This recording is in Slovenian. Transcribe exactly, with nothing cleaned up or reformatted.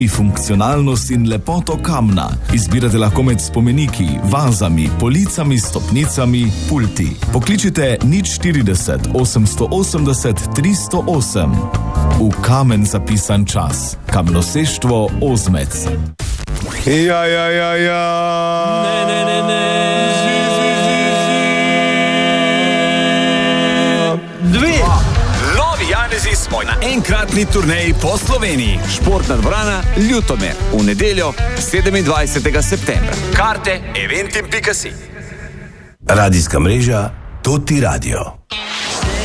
in funkcionalnost in lepoto kamna. Izbirate lahko med spomeniki, vazami, policami, stopnicami, pulti. Pokličite nič štirideset osemsto osemdeset tristo osem. V kamen zapisan čas. Kamnoseštvo Ozmec. Ja, ja, ja, ja. Ne, ne, ne, ne. Dve. Novi Janezi smo na enkratni turneji po Sloveniji. Športna dvorana Ljutomer. V nedeljo sedemindvajsetega septembra. Karte eventim pika si. Radijska mreža Toti Radio.